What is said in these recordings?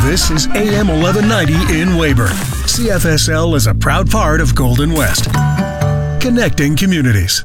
This is AM 1190 in Weyburn. CFSL is a proud part of Golden West. Connecting communities.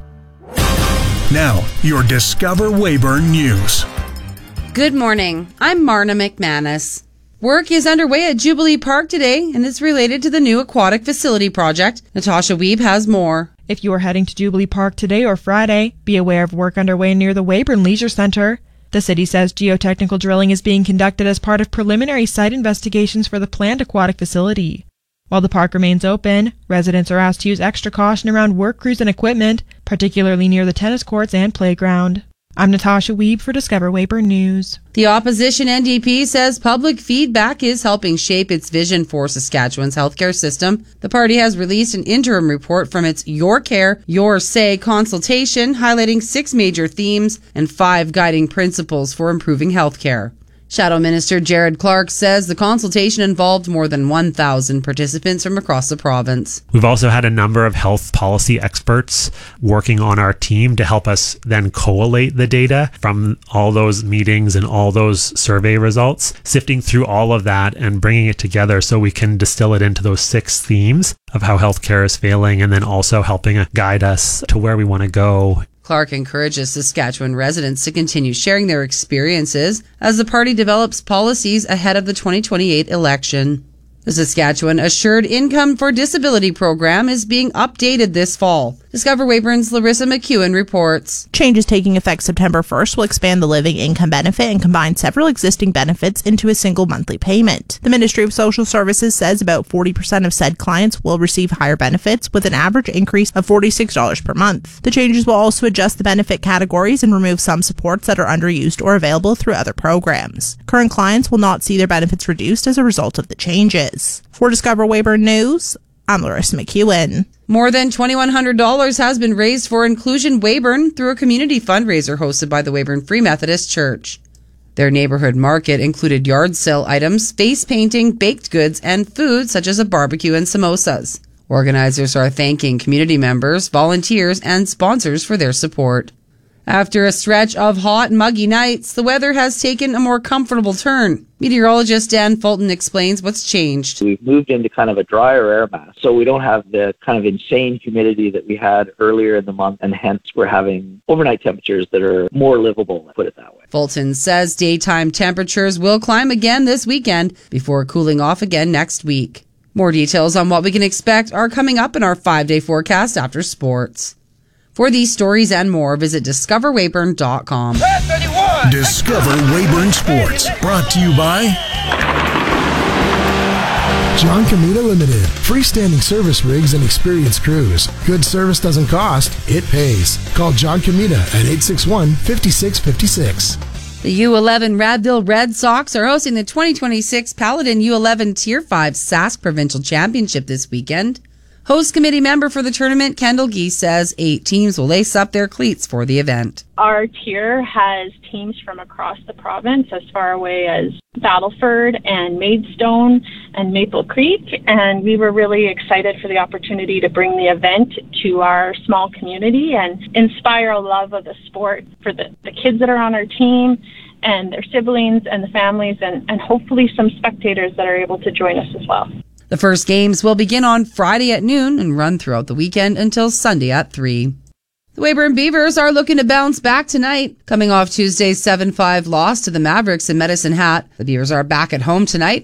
Now, your Discover Weyburn News. Good morning. I'm Marna McManus. Work is underway at Jubilee Park today and is related to the new aquatic facility project. Natasha Wiebe has more. If you are heading to Jubilee Park today or Friday, be aware of work underway near the Weyburn Leisure Centre. The city says geotechnical drilling is being conducted as part of preliminary site investigations for the planned aquatic facility. While the park remains open, residents are asked to use extra caution around work crews and equipment, particularly near the tennis courts and playground. I'm Natasha Wiebe for Discover Weyburn News. The opposition NDP says public feedback is helping shape its vision for Saskatchewan's healthcare system. The party has released an interim report from its Your Care, Your Say consultation, highlighting 6 major themes and 5 guiding principles for improving healthcare. Shadow Minister Jared Clark says the consultation involved more than 1,000 participants from across the province. We've also had a number of health policy experts working on our team to help us then collate the data from all those meetings and all those survey results, sifting through all of that and bringing it together so we can distill it into those 6 themes of how healthcare is failing, and then also helping guide us to where we want to go. Clark encourages Saskatchewan residents to continue sharing their experiences as the party develops policies ahead of the 2028 election. The Saskatchewan Assured Income for Disability program is being updated this fall. Discover Weyburn's Larissa McEwen reports. Changes taking effect September 1st will expand the living income benefit and combine several existing benefits into a single monthly payment. The Ministry of Social Services says about 40% of said clients will receive higher benefits with an average increase of $46 per month. The changes will also adjust the benefit categories and remove some supports that are underused or available through other programs. Current clients will not see their benefits reduced as a result of the changes. For Discover Weyburn News, I'm Larissa McEwen. More than $2,100 has been raised for Inclusion Weyburn through a community fundraiser hosted by the Weyburn Free Methodist Church. Their neighborhood market included yard sale items, face painting, baked goods, and food such as a barbecue and samosas. Organizers are thanking community members, volunteers, and sponsors for their support. After a stretch of hot, muggy nights, the weather has taken a more comfortable turn. Meteorologist Dan Fulton explains what's changed. We've moved into kind of a drier air mass, so we don't have the kind of insane humidity that we had earlier in the month, and hence we're having overnight temperatures that are more livable, put it that way. Fulton says daytime temperatures will climb again this weekend before cooling off again next week. More details on what we can expect are coming up in our 5-day forecast after sports. For these stories and more, visit discoverweyburn.com. Discover Weyburn Sports. Brought to you by John Comita Limited. Freestanding service rigs and experienced crews. Good service doesn't cost, it pays. Call John Comita at 861-5656. The U11 Radville Red Sox are hosting the 2026 Paladin U11 Tier 5 Sask Provincial Championship this weekend. Host committee member for the tournament, Kendall Geese, says 8 teams will lace up their cleats for the event. Our tier has teams from across the province, as far away as Battleford and Maidstone and Maple Creek, and we were really excited for the opportunity to bring the event to our small community and inspire a love of the sport for the kids that are on our team and their siblings and the families, and hopefully some spectators that are able to join us as well. The first games will begin on Friday at noon and run throughout the weekend until Sunday at 3. The Weyburn Beavers are looking to bounce back tonight. Coming off Tuesday's 7-5 loss to the Mavericks in Medicine Hat, the Beavers are back at home tonight